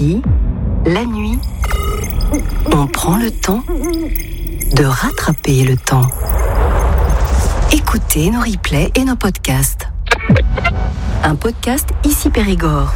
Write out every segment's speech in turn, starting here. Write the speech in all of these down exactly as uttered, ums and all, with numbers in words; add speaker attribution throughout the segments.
Speaker 1: Ici, la nuit, on prend le temps de rattraper le temps. Écoutez nos replays et nos podcasts. Un podcast Ici Périgord.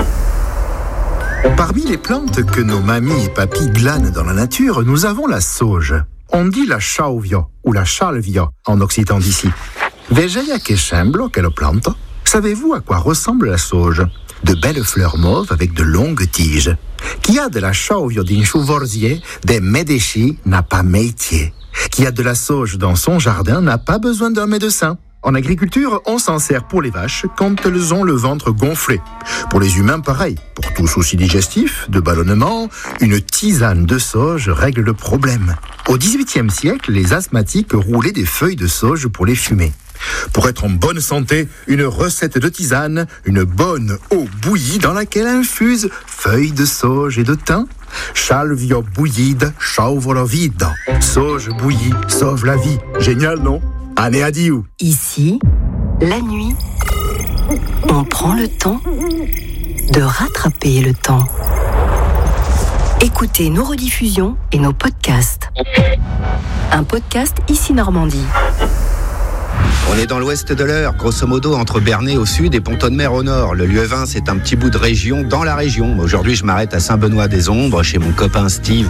Speaker 2: Parmi les plantes que nos mamies et papis glanent dans la nature, nous avons la sauge. On dit la chauvia ou la chalvia en occitan d'ici. Vegeia che semblo che lo planto. Savez-vous à quoi ressemble la sauge? De belles fleurs mauves avec de longues tiges. Qui a de la chauvia din chouvorzier, des médéchis n'a pas métier. Qui a de la sauge dans son jardin n'a pas besoin d'un médecin. En agriculture, on s'en sert pour les vaches quand elles ont le ventre gonflé. Pour les humains, pareil. Pour tout souci digestif, de ballonnement, une tisane de sauge règle le problème. Au dix-huitième siècle, les asthmatiques roulaient des feuilles de sauge pour les fumer. Pour être en bonne santé, une recette de tisane, une bonne eau bouillie dans laquelle infuse feuilles de sauge et de thym. Chalvia bouillide, sauve la vida. Sauge bouillie, sauve la vie. Génial, non? Année à Diou.
Speaker 1: Ici, la nuit, on prend le temps de rattraper le temps. Écoutez nos rediffusions et nos podcasts. Un podcast Ici Normandie.
Speaker 3: On est dans l'ouest de l'Eure, grosso modo entre Bernay au sud et Pont-de-Mer au nord. Le Lieuvin, c'est un petit bout de région dans la région. Aujourd'hui, je m'arrête à Saint-Benoît-des-Ombres chez mon copain Steve.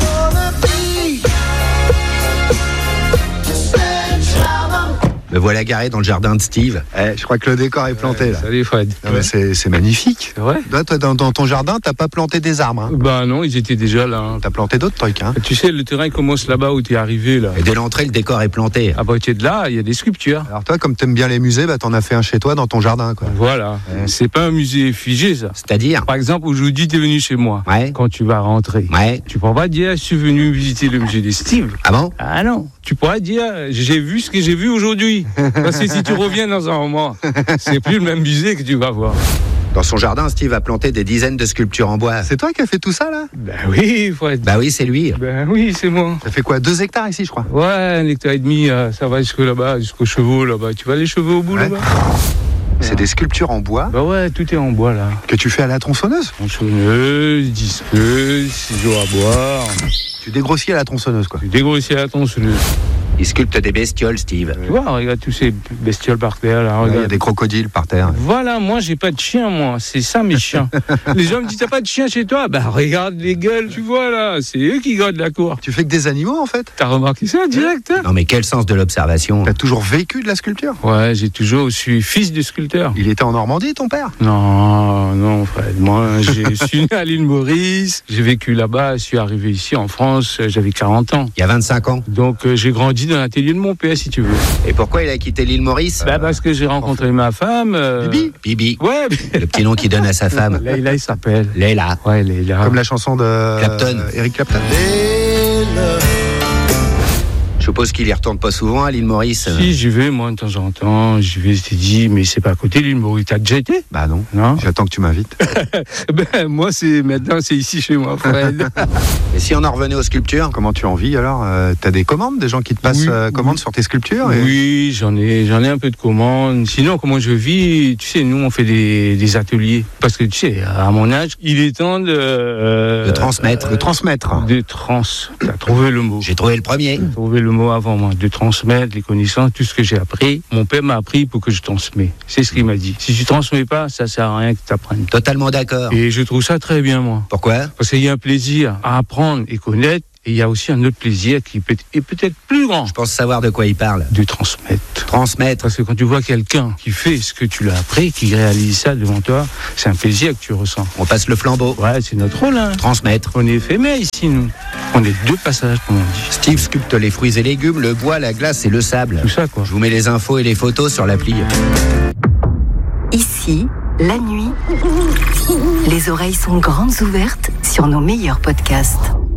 Speaker 3: Me voilà garé dans le jardin de Steve.
Speaker 4: Eh, je crois que le décor est planté, là.
Speaker 5: Salut Fred.
Speaker 4: Non, mais c'est, c'est magnifique.
Speaker 5: C'est vrai?
Speaker 4: Là, toi, dans, dans ton jardin, t'as pas planté des arbres, hein?
Speaker 5: Bah non, ils étaient déjà là. Hein.
Speaker 4: T'as planté d'autres trucs, hein?
Speaker 5: Tu sais, le terrain commence là-bas où t'es arrivé, là.
Speaker 3: Et dès l'entrée, le décor est planté.
Speaker 5: À partir de là, il y a des sculptures.
Speaker 4: Alors toi, comme t'aimes bien les musées, bah t'en as fait un chez toi, dans ton jardin, quoi.
Speaker 5: Voilà.
Speaker 4: Ouais.
Speaker 5: C'est pas un musée figé, ça.
Speaker 3: C'est-à-dire?
Speaker 5: Par exemple, aujourd'hui, t'es venu chez moi.
Speaker 3: Ouais.
Speaker 5: Quand tu vas rentrer.
Speaker 3: Ouais.
Speaker 5: Tu pourras pas dire, je suis venu visiter le musée des Steve.
Speaker 3: Ah bon?
Speaker 5: Ah non. Tu pourras dire, j'ai vu ce que j'ai vu aujourd'hui. Parce que si tu reviens dans un moment, c'est plus le même musée que tu vas voir.
Speaker 3: Dans son jardin, Steve a planté des dizaines de sculptures en bois.
Speaker 4: C'est toi qui as fait tout ça, là?
Speaker 5: Ben oui, Fred.
Speaker 3: Bah oui, c'est lui.
Speaker 5: Ben oui, c'est moi.
Speaker 4: Ça fait quoi, deux hectares ici, je crois?
Speaker 5: Ouais, un hectare et demi, euh, ça va jusque là-bas, jusqu'aux chevaux là-bas. Tu vois les chevaux au bout
Speaker 4: Ouais.
Speaker 5: là-bas?
Speaker 4: C'est des sculptures en bois
Speaker 5: Bah ouais, tout est en bois là.
Speaker 4: que tu fais à la tronçonneuse.
Speaker 5: Tronçonneuse, disqueuse, ciseaux à boire.
Speaker 4: Tu dégrossis à la tronçonneuse, quoi.
Speaker 5: Tu dégrossis à la tronçonneuse.
Speaker 3: Il sculpte des bestioles, Steve.
Speaker 5: Tu vois, regarde tous ces bestioles par terre là.
Speaker 4: Il
Speaker 5: Regarde.
Speaker 4: y a des crocodiles par terre.
Speaker 5: Voilà, moi j'ai pas de chien, moi. C'est ça mes chiens. Les gens me disent, t'as pas de chien chez toi? Bah regarde les gueules, tu vois là. C'est eux qui gardent la cour.
Speaker 4: Tu fais que des animaux, en fait?
Speaker 5: T'as remarqué ça direct, hein?
Speaker 3: Non mais quel sens de l'observation.
Speaker 4: T'as toujours vécu de la sculpture?
Speaker 5: Ouais, j'ai toujours, je suis fils de sculpteur.
Speaker 4: Il était en Normandie, ton père?
Speaker 5: Non, non, Fred. Moi, je suis né à l'île Maurice. J'ai vécu là-bas. Je suis arrivé ici en France. J'avais quarante ans.
Speaker 3: Il y a vingt-cinq ans.
Speaker 5: Donc, euh, j'ai grandi dans l'atelier de mon père, si tu veux.
Speaker 3: Et pourquoi il a quitté l'île Maurice?
Speaker 5: Bah, parce que j'ai rencontré ma femme. Euh...
Speaker 4: Bibi?
Speaker 3: Bibi.
Speaker 5: Ouais.
Speaker 3: Le petit nom qu'il donne à sa femme.
Speaker 5: Leïla, il s'appelle.
Speaker 3: Leïla.
Speaker 5: Ouais, Leïla.
Speaker 4: Comme la chanson de...
Speaker 3: Clapton.
Speaker 4: euh, Eric Clapton.
Speaker 3: Je suppose qu'il y retourne pas souvent à l'île Maurice.
Speaker 5: Si, j'y vais, moi, de temps en temps. J'y vais, je t'ai dit, mais c'est pas à côté de l'île Maurice. T'as déjà été?
Speaker 4: Bah non.
Speaker 5: Non.
Speaker 4: J'attends que tu m'invites.
Speaker 5: Ben, moi, c'est maintenant, c'est ici chez moi, Fred.
Speaker 3: Et si on en revenait aux sculptures?
Speaker 4: Comment tu en vis, alors? euh, T'as des commandes? Des gens qui te passent
Speaker 5: Oui,
Speaker 4: euh, commande
Speaker 5: oui.
Speaker 4: sur tes sculptures? et-
Speaker 5: Oui, j'en ai, j'en ai un peu de commandes. Sinon, comment je vis? Tu sais, nous, on fait des, des ateliers. Parce que, tu sais, à mon âge, il est temps de... euh,
Speaker 3: De transmettre.
Speaker 4: De transmettre.
Speaker 5: De trans. T'as trouvé le mot.
Speaker 3: J'ai trouvé le premier.
Speaker 5: T'as trouvé le mot avant moi. De transmettre les connaissances, tout ce que j'ai appris. Mon père m'a appris pour que je transmets. C'est ce qu'il m'a dit. Si tu transmets pas, ça sert à rien que tu apprennes.
Speaker 3: Totalement d'accord.
Speaker 5: Et je trouve ça très bien, moi.
Speaker 3: Pourquoi?
Speaker 5: Parce qu'il y a un plaisir à apprendre et connaître. Et il y a aussi un autre plaisir qui peut être, est peut-être plus grand.
Speaker 3: Je pense savoir de quoi il parle.
Speaker 5: De transmettre.
Speaker 3: Transmettre.
Speaker 5: Parce que quand tu vois quelqu'un qui fait ce que tu l'as appris, qui réalise ça devant toi, c'est un plaisir que tu ressens.
Speaker 3: On passe le flambeau.
Speaker 5: Ouais, c'est notre rôle, hein.
Speaker 3: Transmettre.
Speaker 5: On est éphémère ici, nous. On est deux passages, comme on dit.
Speaker 3: Steve sculpte les fruits et légumes, le bois, la glace et le sable.
Speaker 5: Tout ça, quoi.
Speaker 3: Je vous mets les infos et les photos sur l'appli.
Speaker 1: Ici, la nuit, les oreilles sont grandes ouvertes sur nos meilleurs podcasts.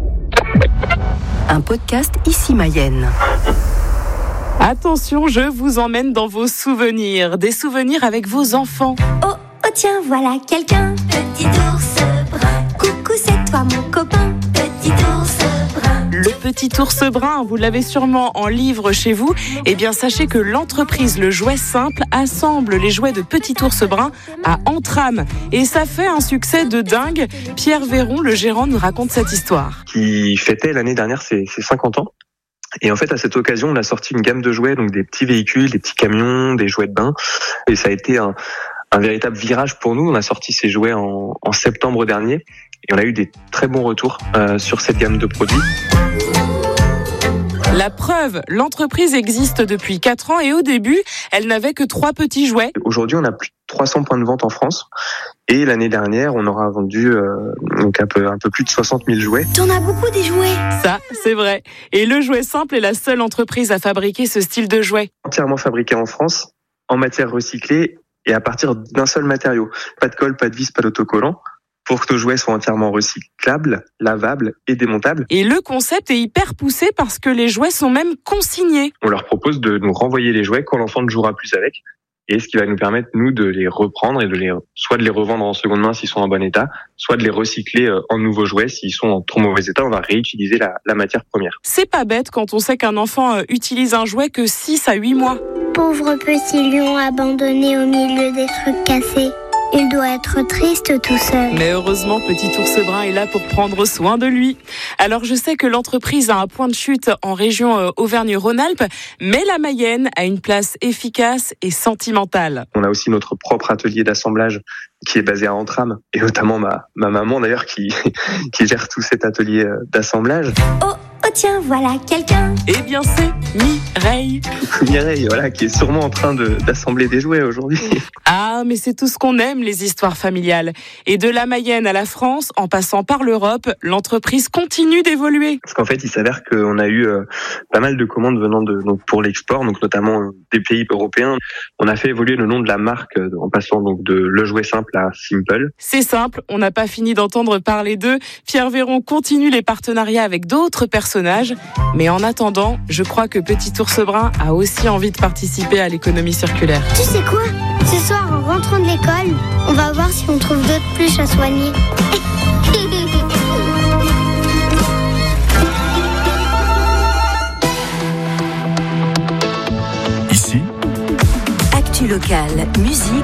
Speaker 1: Un podcast Ici Mayenne.
Speaker 6: Attention, je vous emmène dans vos souvenirs. Des souvenirs avec vos enfants.
Speaker 7: Oh, oh tiens, voilà quelqu'un. Petit ours brun. Coucou, c'est toi mon copain. Petit ours brun.
Speaker 6: Le petit Petit Ours Brun, vous l'avez sûrement en livre chez vous. Eh bien, sachez que l'entreprise Le Jouet Simple assemble les jouets de Petit Ours Brun à Entrammes. Et ça fait un succès de dingue. Pierre Véron, le gérant, nous raconte cette histoire.
Speaker 8: Qui fêtait l'année dernière ses, ses cinquante ans. Et en fait, à cette occasion, on a sorti une gamme de jouets, donc des petits véhicules, des petits camions, des jouets de bain. Et ça a été un, un véritable virage pour nous. On a sorti ces jouets en, en septembre dernier. Et on a eu des très bons retours euh, sur cette gamme de produits.
Speaker 6: La preuve, l'entreprise existe depuis quatre ans et au début, elle n'avait que trois petits jouets.
Speaker 8: Aujourd'hui, on a plus de trois cents points de vente en France. Et l'année dernière, on aura vendu euh, donc un peu, un peu plus de soixante mille jouets.
Speaker 7: T'en as beaucoup des jouets.
Speaker 6: Ça, c'est vrai. Et Le Jouet Simple est la seule entreprise à fabriquer ce style de jouet.
Speaker 8: Entièrement fabriqué en France, en matière recyclée et à partir d'un seul matériau. Pas de colle, pas de vis, pas d'autocollant. Pour que nos jouets soient entièrement recyclables, lavables et démontables.
Speaker 6: Et le concept est hyper poussé parce que les jouets sont même consignés.
Speaker 8: On leur propose de nous renvoyer les jouets quand l'enfant ne jouera plus avec. Et ce qui va nous permettre, nous, de les reprendre et de les, soit de les revendre en seconde main s'ils sont en bon état, soit de les recycler en nouveaux jouets s'ils sont en trop mauvais état. On va réutiliser la, la matière première.
Speaker 6: C'est pas bête quand on sait qu'un enfant utilise un jouet que six à huit mois.
Speaker 7: Pauvre petit lion abandonné au milieu des trucs cassés. Il doit être triste tout seul.
Speaker 6: Mais heureusement, Petit Ours Brun est là pour prendre soin de lui. Alors, je sais que l'entreprise a un point de chute en région Auvergne-Rhône-Alpes, mais la Mayenne a une place efficace et sentimentale.
Speaker 8: On a aussi notre propre atelier d'assemblage qui est basé à Entrammes, et notamment ma, ma maman d'ailleurs qui, qui gère tout cet atelier d'assemblage.
Speaker 7: Oh, oh tiens, voilà quelqu'un.
Speaker 6: Eh bien, c'est Mireille.
Speaker 8: Mireille, voilà, qui est sûrement en train de, d'assembler des jouets aujourd'hui.
Speaker 6: Ah, mais c'est tout ce qu'on aime, les histoires familiales. Et de la Mayenne à la France, en passant par l'Europe, l'entreprise continue d'évoluer.
Speaker 8: Parce qu'en fait, il s'avère qu'on a eu euh, pas mal de commandes venant de, donc pour l'export, donc notamment euh, des pays européens. On a fait évoluer le nom de la marque euh, en passant donc de Le Jouet Simple à Simple.
Speaker 6: C'est simple, on n'a pas fini d'entendre parler d'eux. Pierre Véron continue les partenariats avec d'autres personnages. Mais en attendant, je crois que Petit Ours Brun a aussi envie de participer à l'économie circulaire.
Speaker 7: Tu sais quoi ? Ce soir, en rentrant de l'école, on va voir si on trouve d'autres peluches à soigner.
Speaker 1: Ici, Actu Local, musique